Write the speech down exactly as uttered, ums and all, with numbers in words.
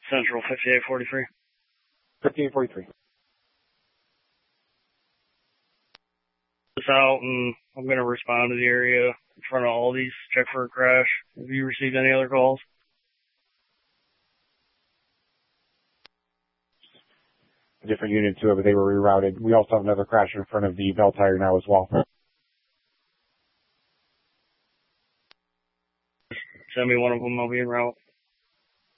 Central fifty-eight forty-three. fifty-eight forty-three. This out, and I'm going to respond to the area in front of Aldi's, check for a crash. Have you received any other calls? Different units to it, but they were rerouted. We also have another crash in front of the Bell Tire now as well. Send me one of them, I'll be en route.